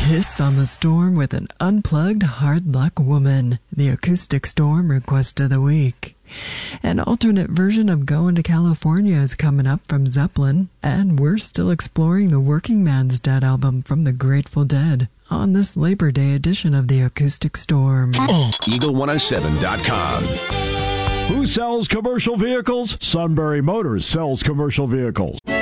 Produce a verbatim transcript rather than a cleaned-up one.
Kiss on the Storm with an unplugged Hard Luck Woman, the Acoustic Storm request of the week. An alternate version of Going to California is coming up from Zeppelin, and we're still exploring the Working Man's Dead album from the Grateful Dead on this Labor Day edition of the Acoustic Storm. Eagle one oh seven dot com. Who sells commercial vehicles? Sunbury Motors sells commercial vehicles.